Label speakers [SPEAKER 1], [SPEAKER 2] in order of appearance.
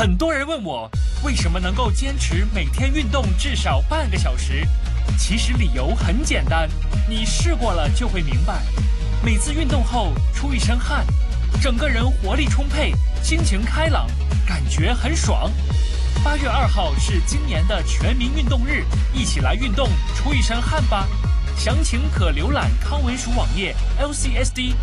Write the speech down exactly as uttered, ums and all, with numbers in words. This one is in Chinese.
[SPEAKER 1] 很多人问我，为什么能够坚持每天运动至少半个小时？其实理由很简单，你试过了就会明白。每次运动后出一身汗，整个人活力充沛，心情开朗，感觉很爽。八月二号是今年的全民运动日，一起来运动，出一身汗吧。详情可浏览康文署网页 L C S D